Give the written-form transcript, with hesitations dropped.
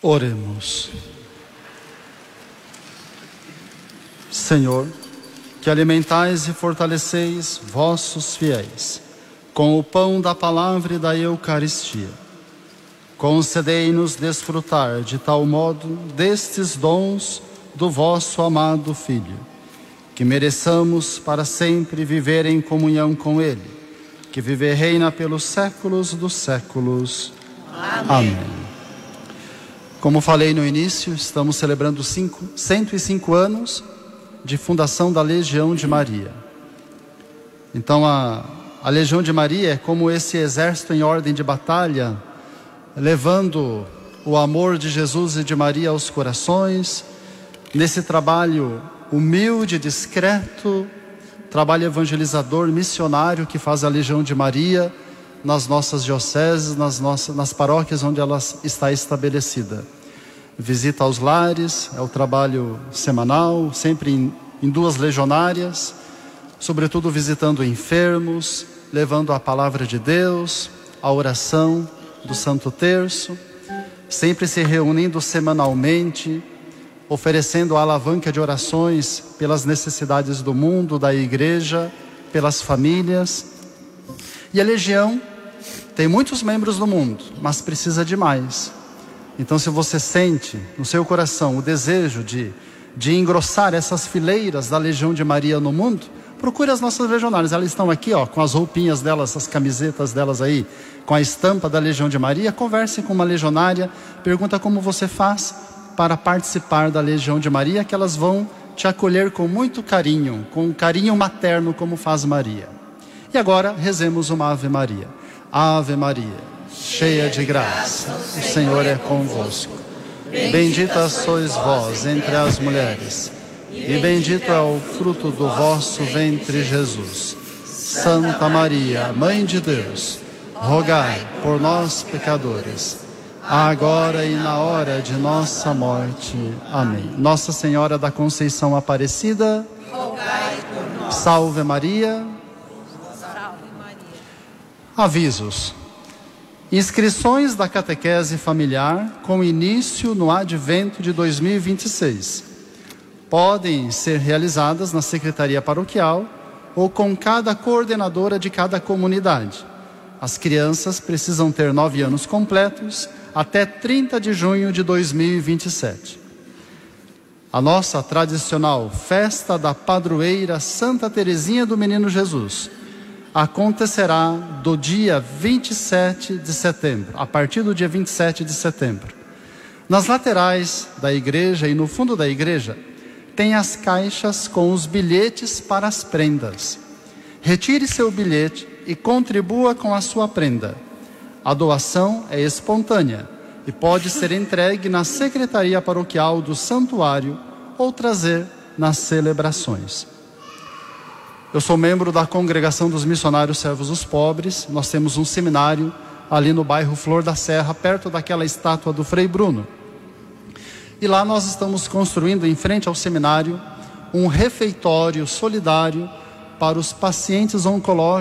Oremos. Senhor, que alimentais e fortaleceis vossos fiéis com o pão da palavra e da Eucaristia, concedei-nos desfrutar de tal modo destes dons do vosso amado Filho, que mereçamos para sempre viver em comunhão com Ele, que vive e reina pelos séculos dos séculos. Amém. Como falei no início, estamos celebrando 105 anos de fundação da Legião de Maria. Então a Legião de Maria é como esse exército em ordem de batalha, levando o amor de Jesus e de Maria aos corações, nesse trabalho humilde, discreto, trabalho evangelizador, missionário que faz a Legião de Maria nas nossas dioceses, nas paróquias onde ela está estabelecida. Visita aos lares, é o trabalho semanal, sempre em 2 legionárias, sobretudo visitando enfermos, levando a palavra de Deus, a oração do Santo Terço, sempre se reunindo semanalmente, oferecendo a alavanca de orações pelas necessidades do mundo, da igreja, pelas famílias. E a Legião tem muitos membros no mundo, mas precisa de mais. Então, se você sente no seu coração o desejo de engrossar essas fileiras da Legião de Maria no mundo, procure as nossas legionárias. Elas estão aqui, com as roupinhas delas, as camisetas delas aí, com a estampa da Legião de Maria. Converse com uma legionária, pergunta como você faz para participar da Legião de Maria, que elas vão te acolher com muito carinho, com um carinho materno, como faz Maria. E agora, rezemos uma Ave Maria. Ave Maria, cheia de graça, o Senhor é convosco. Bendita sois vós entre as mulheres, e bendito é o fruto do vosso ventre, Jesus. Santa Maria, Mãe de Deus, rogai por nós, pecadores, agora e na hora de nossa morte. Amém. Nossa Senhora da Conceição Aparecida, rogai por nós. Salve Maria. Salve Maria. Avisos. Inscrições da catequese familiar com início no advento de 2026. Podem ser realizadas na secretaria paroquial ou com cada coordenadora de cada comunidade. As crianças precisam ter 9 anos completos até 30 de junho de 2027. A nossa tradicional festa da padroeira Santa Teresinha do Menino Jesus acontecerá do dia 27 de setembro, a partir do dia 27 de setembro. Nas laterais da igreja e no fundo da igreja, tem as caixas com os bilhetes para as prendas. Retire seu bilhete e contribua com a sua prenda. A doação é espontânea e pode ser entregue na secretaria paroquial do santuário ou trazer nas celebrações. Eu sou membro da Congregação dos Missionários Servos dos Pobres. Nós temos um seminário ali no bairro Flor da Serra, perto daquela estátua do Frei Bruno. E lá nós estamos construindo, em frente ao seminário, um refeitório solidário para os pacientes oncológicos